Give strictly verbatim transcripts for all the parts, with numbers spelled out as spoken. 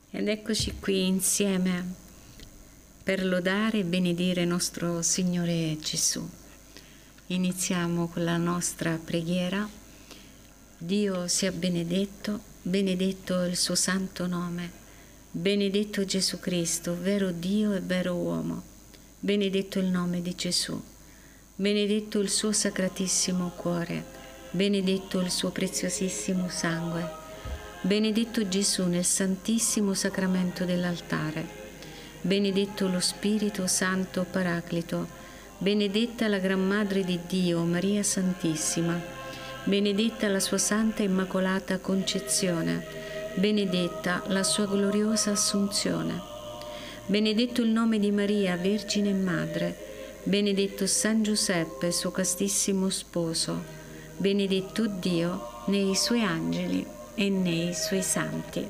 Ed eccoci qui insieme per lodare e benedire nostro Signore Gesù. Iniziamo con la nostra preghiera. Dio sia benedetto, benedetto il suo santo nome, benedetto Gesù Cristo, vero Dio e vero uomo, benedetto il nome di Gesù, benedetto il suo sacratissimo cuore, benedetto il suo preziosissimo sangue, benedetto Gesù nel santissimo sacramento dell'altare, benedetto lo Spirito Santo Paraclito, benedetta la Gran Madre di Dio, Maria Santissima, benedetta la sua Santa Immacolata Concezione, benedetta la sua gloriosa Assunzione, benedetto il nome di Maria, Vergine e Madre, benedetto San Giuseppe, suo castissimo sposo, benedetto Dio nei suoi angeli e nei suoi santi.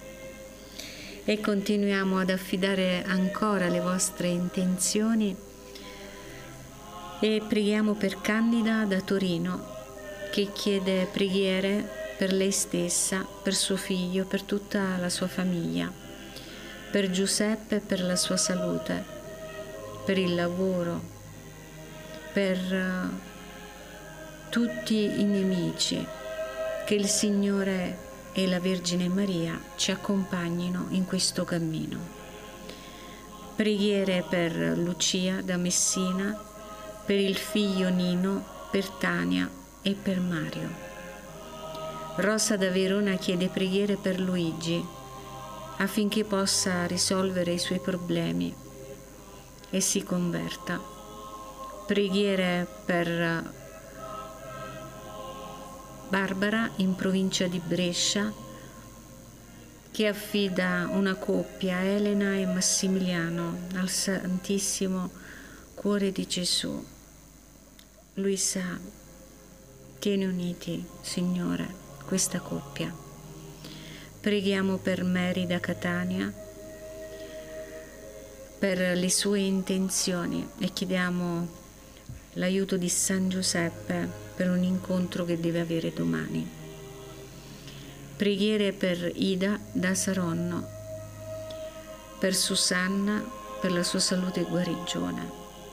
E continuiamo ad affidare ancora le vostre intenzioni e preghiamo per Candida da Torino, che chiede preghiere per lei stessa, per suo figlio, per tutta la sua famiglia, per Giuseppe, per la sua salute, per il lavoro, per uh, tutti i nemici. Che il Signore e la Vergine Maria ci accompagnino in questo cammino. Preghiere per Lucia da Messina, per il figlio Nino, per Tania e per Mario. Rosa da Verona chiede preghiere per Luigi affinché possa risolvere i suoi problemi e si converta. Preghiere per Barbara in provincia di Brescia, che affida una coppia, Elena e Massimiliano, al Santissimo Cuore di Gesù. Lui sa, tieni uniti, Signore, questa coppia. Preghiamo per Mary da Catania, per le sue intenzioni e chiediamo l'aiuto di San Giuseppe per un incontro che deve avere domani. Preghiere per Ida da Saronno, per Susanna, per la sua salute e guarigione.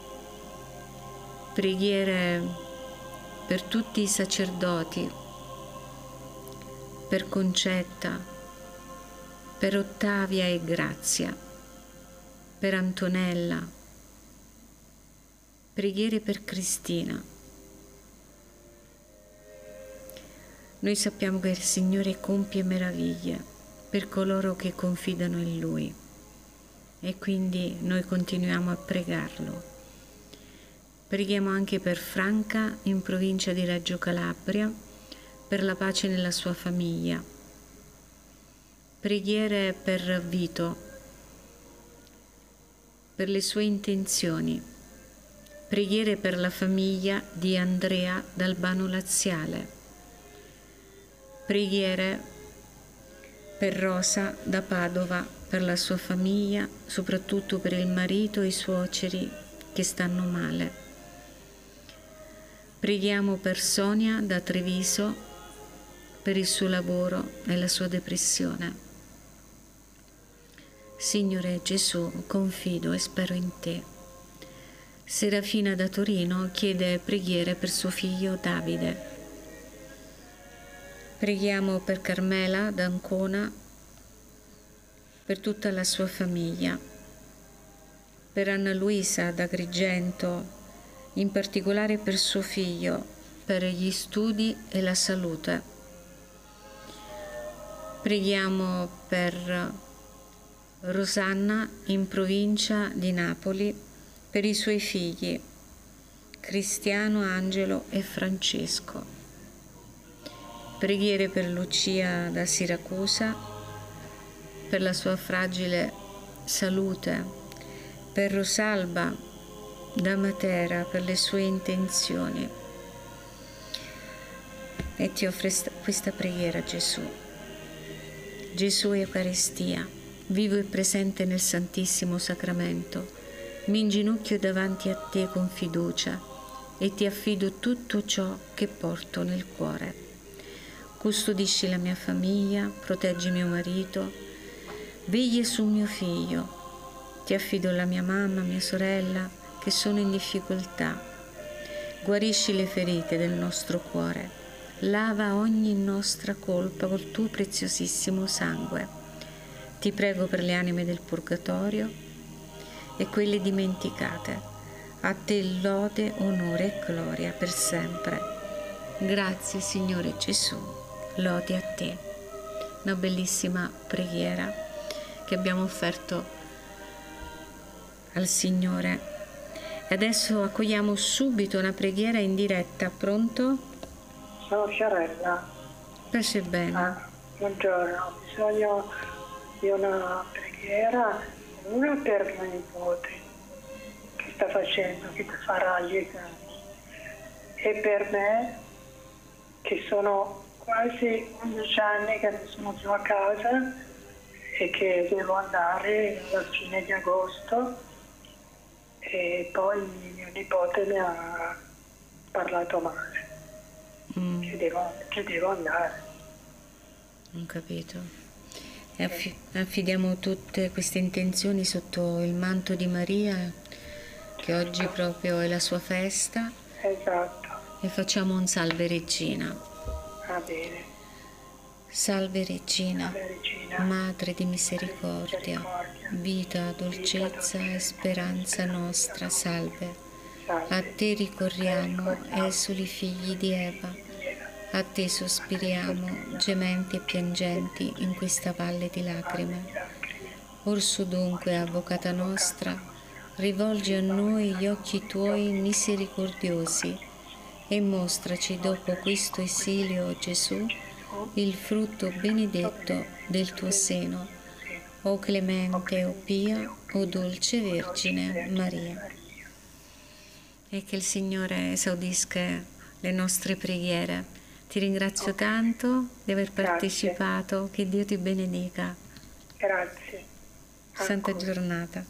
Preghiere per tutti i sacerdoti, per Concetta, per Ottavia e Grazia, per Antonella. Preghiere per Cristina. Noi sappiamo che il Signore compie meraviglie per coloro che confidano in Lui e quindi noi continuiamo a pregarlo. Preghiamo anche per Franca in provincia di Reggio Calabria, per la pace nella sua famiglia. Preghiere per Vito, per le sue intenzioni. Preghiere per la famiglia di Andrea d'Albano Laziale. Preghiere per Rosa da Padova, per la sua famiglia, soprattutto per il marito e i suoceri che stanno male. Preghiamo per Sonia da Treviso, per il suo lavoro e la sua depressione. Signore Gesù, confido e spero in te. Serafina da Torino chiede preghiere per suo figlio Davide. Preghiamo per Carmela da Ancona, per tutta la sua famiglia, per Anna Luisa da Agrigento, in particolare per suo figlio, per gli studi e la salute. Preghiamo per Rosanna in provincia di Napoli, per i suoi figli, Cristiano, Angelo e Francesco. Preghiere per Lucia da Siracusa, per la sua fragile salute, per Rosalba da Matera, per le sue intenzioni. E ti offro questa preghiera, Gesù. Gesù Eucaristia, vivo e presente nel Santissimo Sacramento, mi inginocchio davanti a te con fiducia e ti affido tutto ciò che porto nel cuore. Custodisci la mia famiglia, proteggi mio marito, vegli su mio figlio. Ti affido la mia mamma, mia sorella, che sono in difficoltà. Guarisci le ferite del nostro cuore. Lava ogni nostra colpa col tuo preziosissimo sangue. Ti prego per le anime del purgatorio e quelle dimenticate. A te lode, onore e gloria per sempre. Grazie, Signore Gesù, lode a te. Una bellissima preghiera che abbiamo offerto al Signore. E adesso accogliamo subito una preghiera in diretta. Pronto? Sono Fiorella. Pace bene. Ah, buongiorno, ho bisogno di una preghiera, una per mio nipote che sta facendo, che farà gli esami, e per me che sono quasi undici anni che non sono più a casa e che devo andare alla fine di agosto, e poi mio nipote mi ha parlato male, mm. che, devo, che devo andare. Ho capito. E affi- affidiamo tutte queste intenzioni sotto il manto di Maria, che oggi proprio è la sua festa. Esatto. E facciamo un Salve Regina. Va bene. Salve Regina, Salve Regina, Madre di misericordia, misericordia, vita, dolcezza e speranza nostra, salve. salve. A te ricorriamo, esuli figli di Eva. A te sospiriamo, gementi e piangenti, in questa valle di lacrime. Orso dunque, avvocata nostra, rivolgi a noi gli occhi tuoi misericordiosi e mostraci dopo questo esilio, Gesù, il frutto benedetto del tuo seno, o clemente, o pia, o dolce Vergine Maria. E che il Signore esaudisca le nostre preghiere. Ti ringrazio tanto di aver partecipato, che Dio ti benedica. Grazie. Santa Ancora. giornata.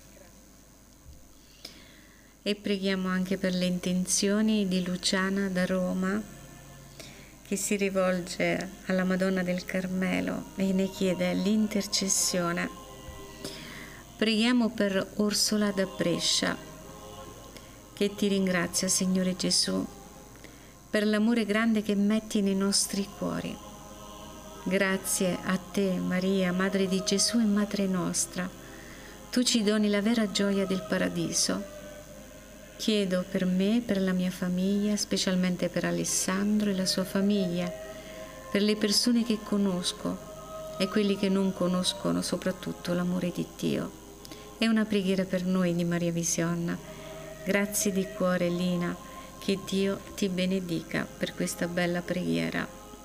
E preghiamo anche per le intenzioni di Luciana da Roma, che si rivolge alla Madonna del Carmelo e ne chiede l'intercessione. Preghiamo per Orsola da Brescia, che ti ringrazia, Signore Gesù, per l'amore grande che metti nei nostri cuori. Grazie a te, Maria, Madre di Gesù e Madre nostra, tu ci doni la vera gioia del paradiso. Chiedo per me, per la mia famiglia, specialmente per Alessandro e la sua famiglia, per le persone che conosco e quelli che non conoscono, soprattutto l'amore di Dio. È una preghiera per noi di Maria Vision. Grazie di cuore, Lina. Che Dio ti benedica per questa bella preghiera.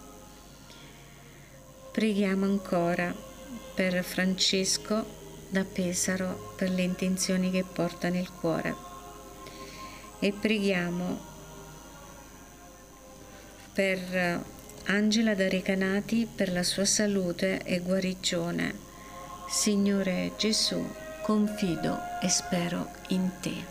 Preghiamo ancora per Francesco da Pesaro, per le intenzioni che porta nel cuore. E preghiamo per Angela da Recanati, per la sua salute e guarigione. Signore Gesù, confido e spero in te.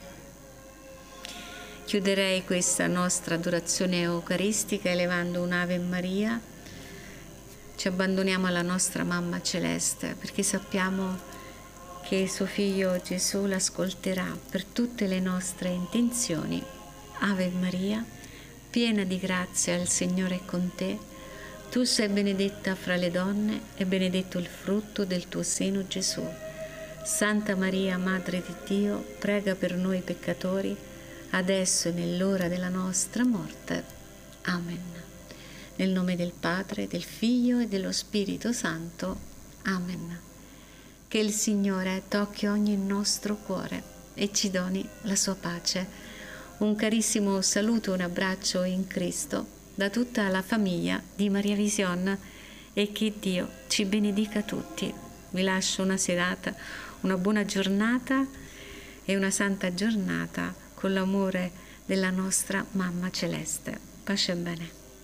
Chiuderei questa nostra adorazione eucaristica elevando un'Ave Maria. Ci abbandoniamo alla nostra Mamma Celeste, perché sappiamo che suo Figlio Gesù l'ascolterà per tutte le nostre intenzioni. Ave Maria, piena di grazia, il Signore è con te. Tu sei benedetta fra le donne e benedetto il frutto del tuo seno, Gesù. Santa Maria, Madre di Dio, prega per noi peccatori, adesso e nell'ora della nostra morte. Amen. Nel nome del Padre, del Figlio e dello Spirito Santo. Amen. Che il Signore tocchi ogni nostro cuore e ci doni la sua pace. Un carissimo saluto, un abbraccio in Cristo da tutta la famiglia di Maria Vision, e che Dio ci benedica tutti. Vi lascio una serata, una buona giornata e una santa giornata con l'amore della nostra Mamma Celeste. Pace e bene.